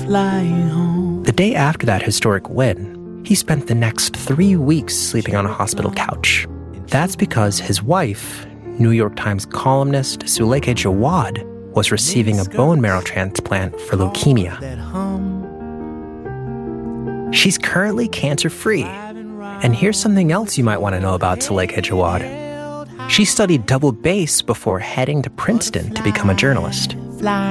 flying home. The day after that historic win, he spent the next 3 weeks sleeping on a hospital couch. That's because his wife, New York Times columnist Zulaikha Jawad, was receiving a bone marrow transplant for leukemia. She's currently cancer-free. And here's something else you might want to know about Zulaikha Jawad. She studied double bass before heading to Princeton to become a journalist.